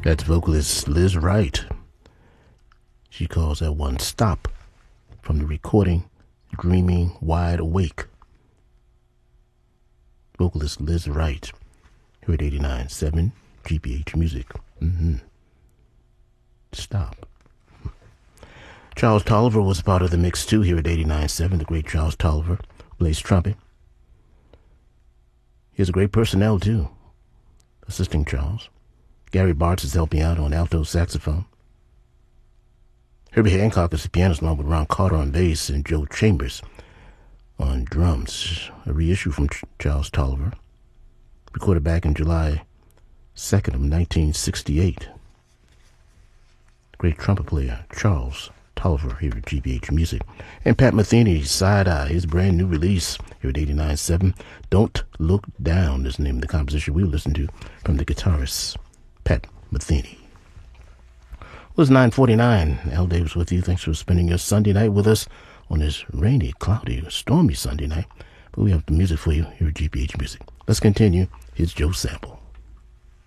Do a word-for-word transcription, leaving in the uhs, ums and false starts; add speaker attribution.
Speaker 1: That's vocalist Liz Wright. She calls that one Stop from the recording Dreaming Wide Awake. Vocalist Liz Wright here at eighty-nine point seven G B H Music. Mm-hmm. Stop. Charles Tolliver was part of the mix too here at eighty-nine point seven. The great Charles Tolliver plays trumpet. He has a great personnel too, assisting Charles. Gary Bartz is helping out on alto saxophone. Herbie Hancock is the pianist along with Ron Carter on bass and Joe Chambers on drums. A reissue from Ch- Charles Tolliver, recorded back in July second of nineteen sixty-eight. Great trumpet player Charles Tolliver here at G B H Music. And Pat Metheny, Side Eye, his brand new release here at eighty-nine point seven. Don't Look Down is the name of the composition we listen to from the guitarist Pat Metheny. It was nine forty-nine. Al Davis with you. Thanks for spending your Sunday night with us on this rainy, cloudy, stormy Sunday night. But we have the music for you here at G B H Music. Let's continue. Here's Joe Sample.